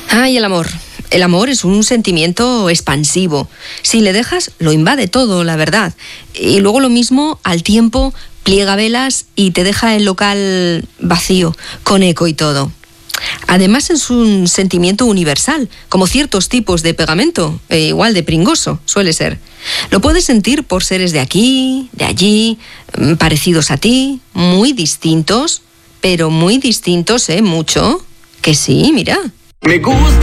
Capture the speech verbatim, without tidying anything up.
Ay, el amor. El amor es un sentimiento expansivo. Si le dejas, lo invade todo, la verdad. Y luego lo mismo, al tiempo, pliega velas y te deja el local vacío, con eco y todo. Además es un sentimiento universal, como ciertos tipos de pegamento, e igual de pringoso, suele ser. Lo puedes sentir por seres de aquí, de allí, parecidos a ti, muy distintos, pero muy distintos, ¿eh? Mucho. Que sí, mira. Me gusta.